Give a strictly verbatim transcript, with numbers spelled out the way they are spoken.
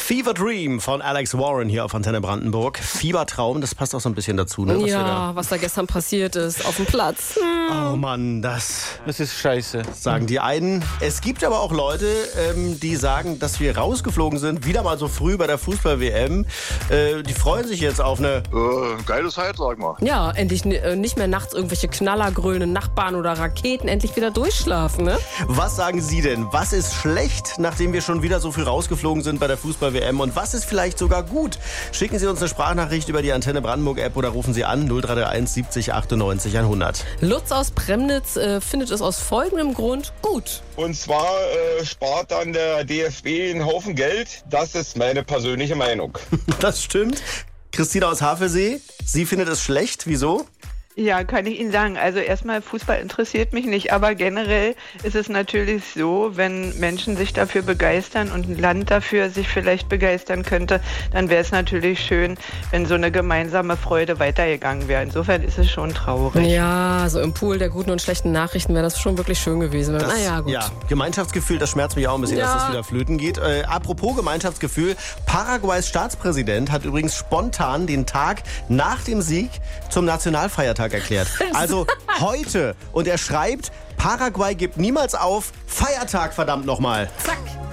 Fever Dream von Alex Warren hier auf Antenne Brandenburg. Fiebertraum, das passt auch so ein bisschen dazu, ne? Was ja, wir da was da gestern passiert ist auf dem Platz. Oh Mann, das Das ist scheiße. sagen die einen. Es gibt aber auch Leute, ähm, die sagen, dass wir rausgeflogen sind, wieder mal so früh bei der Fußball-W M. Äh, die freuen sich jetzt auf eine... Äh, geile Zeit, sag mal. Ja, endlich n- äh, nicht mehr nachts irgendwelche knallergrünen Nachbarn oder Raketen, endlich wieder durchschlafen, ne? Was sagen Sie denn? Was ist schlecht, nachdem wir schon wieder so früh rausgeflogen sind bei der Fußball-W M? Und was ist vielleicht sogar gut? Schicken Sie uns eine Sprachnachricht über die Antenne Brandenburg-App oder rufen Sie an null drei drei eins siebzig achtundneunzig hundert. Lutz aus Premnitz äh, findet es aus folgendem Grund gut. Und zwar äh, spart dann der D F B einen Haufen Geld. Das ist meine persönliche Meinung. Das stimmt. Christina aus Havelsee, sie findet es schlecht. Wieso? Ja, kann ich Ihnen sagen. Also erstmal, Fußball interessiert mich nicht, aber generell ist es natürlich so, wenn Menschen sich dafür begeistern und ein Land dafür sich vielleicht begeistern könnte, dann wäre es natürlich schön, wenn so eine gemeinsame Freude weitergegangen wäre. Insofern ist es schon traurig. Ja, so im Pool der guten und schlechten Nachrichten wäre das schon wirklich schön gewesen. Das, naja, gut. Ja, Gemeinschaftsgefühl, das schmerzt mich auch ein bisschen, Ja. dass das wieder flöten geht. Äh, apropos Gemeinschaftsgefühl, Paraguays Staatspräsident hat übrigens spontan den Tag nach dem Sieg zum Nationalfeiertag erklärt. Also heute. Und er schreibt, Paraguay gibt niemals auf. Feiertag, verdammt nochmal. Zack.